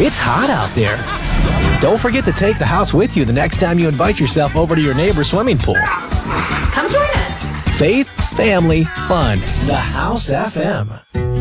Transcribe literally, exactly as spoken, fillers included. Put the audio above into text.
It's hot out there. Don't forget to take the house with you the next time you invite yourself over to your neighbor's swimming pool. Come join us. Faith, family, fun. The House F M.